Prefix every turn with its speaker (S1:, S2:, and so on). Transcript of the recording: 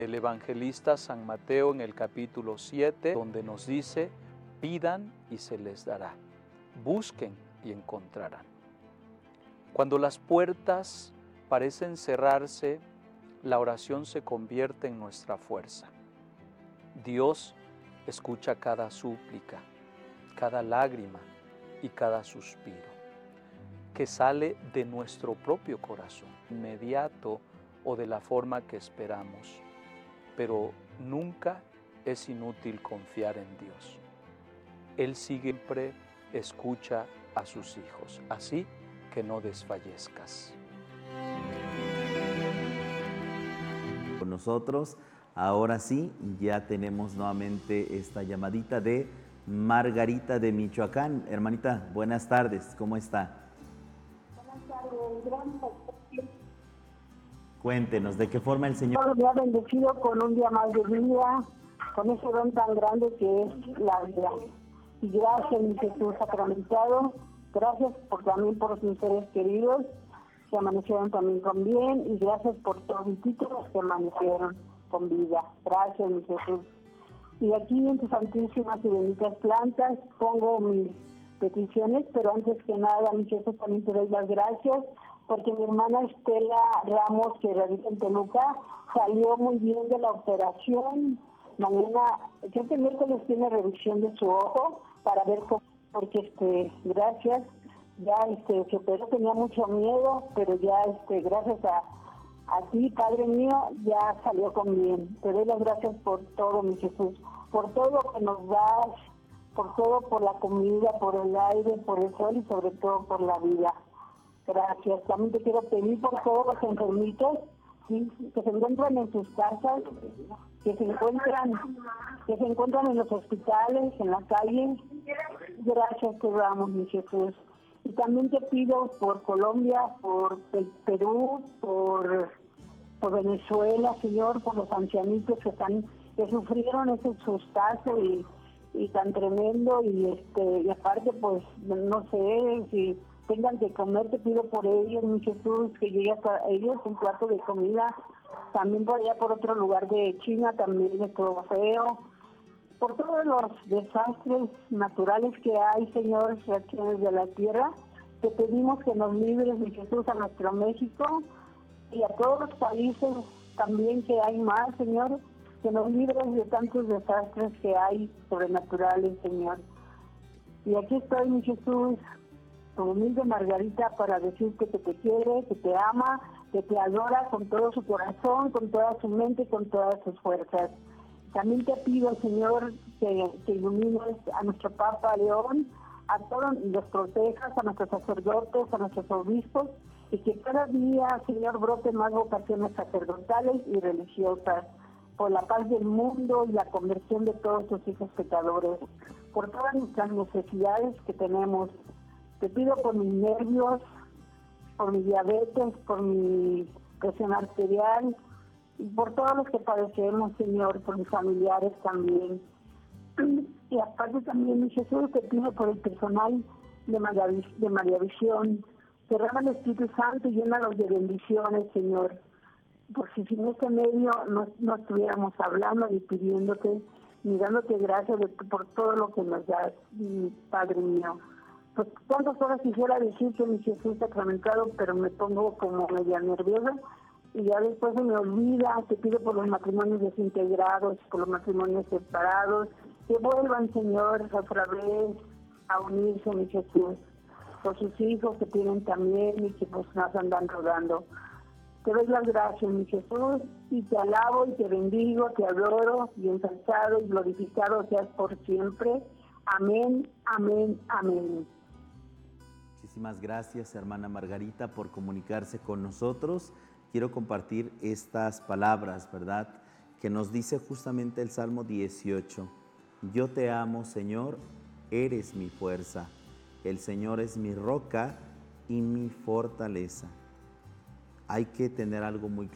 S1: El evangelista San Mateo en el capítulo 7, donde nos dice: pidan y se les dará, busquen y encontrarán. Cuando las puertas parecen cerrarse, la oración se convierte en nuestra fuerza. Dios escucha cada súplica, cada lágrima y cada suspiro que sale de nuestro propio corazón, inmediato o de la forma que esperamos. Pero nunca es inútil confiar en Dios. Él siempre escucha a sus hijos, así que no desfallezcas.
S2: Con nosotros, ahora sí, ya tenemos nuevamente esta llamadita de Margarita de Michoacán. Hermanita, buenas tardes, ¿cómo está?
S3: Buenas tardes, gracias.
S2: Cuéntenos, ¿de qué forma el Señor
S3: Dios me ha bendecido con un día más de vida, con ese don tan grande que es la vida. Y gracias, mi Jesús sacramentado, gracias también por mis seres queridos que amanecieron también con bien, y gracias por todos los que amanecieron con vida. Gracias, mi Jesús. Y aquí en tus santísimas y benditas plantas pongo mis peticiones, pero antes que nada, mi Jesús, también te doy las gracias, porque mi hermana Estela Ramos, que radica en Toluca, salió muy bien de la operación. Mañana, este miércoles tiene revisión de su ojo para ver cómo, porque gracias, ya se operó, tenía mucho miedo, pero ya gracias a ti, Padre mío, ya salió con bien. Te doy las gracias por todo, mi Jesús, por todo lo que nos das, por todo, por la comida, por el aire, por el sol y sobre todo por la vida. Gracias. También te quiero pedir por todos los enfermitos, ¿sí?, que se encuentran en sus casas, que se encuentran en los hospitales, en la calle. Gracias te damos, mi Jesús. Y también te pido por Colombia, por Perú, por Venezuela, Señor, por los ancianitos que sufrieron ese sustazo y tan tremendo, y aparte, pues, no sé si tengan que comer, te pido por ellos, mi Jesús, que llegue a ellos un plato de comida. También por allá, por otro lugar de China, también es todo feo. Por todos los desastres naturales que hay, Señor, reacciones de la tierra, te pedimos que nos libres, mi Jesús, a nuestro México y a todos los países también que hay más, Señor, que nos libres de tantos desastres que hay sobrenaturales, Señor. Y aquí estoy, mi Jesús, tu humilde Margarita, para decirte que te quiere, que te ama, que te adora con todo su corazón, con toda su mente, con todas sus fuerzas. También te pido, Señor, que ilumines a nuestro Papa León, a todos los protejas, a nuestros sacerdotes, a nuestros obispos, y que cada día, Señor, broten más vocaciones sacerdotales y religiosas, por la paz del mundo y la conversión de todos tus hijos pecadores, por todas nuestras necesidades que tenemos. Te pido por mis nervios, por mi diabetes, por mi presión arterial, y por todos los que padecemos, Señor, por mis familiares también. Y aparte también, mi Jesús, te pido por el personal de María Visión. Derrama el Espíritu Santo y llénalos de bendiciones, Señor. Por si sin este medio no estuviéramos hablando ni pidiéndote, ni dándote gracias por todo lo que nos das, Padre mío. Pues cuántas horas quisiera decirte, mi Jesús sacramentado, pero me pongo como media nerviosa y ya después se me olvida. Te pido por los matrimonios desintegrados, por los matrimonios separados, que vuelvan, Señor, otra vez a unirse, mi Jesús, por sus hijos que tienen también y que pues nos andan rodando. Te doy las gracias, mi Jesús, y te alabo y te bendigo, te adoro, y ensalzado y glorificado seas por siempre. Amén, amén, amén.
S2: Muchísimas gracias, hermana Margarita, por comunicarse con nosotros. Quiero compartir estas palabras, ¿verdad?, que nos dice justamente el Salmo 18. Yo te amo, Señor, eres mi fuerza. El Señor es mi roca y mi fortaleza. Hay que tener algo muy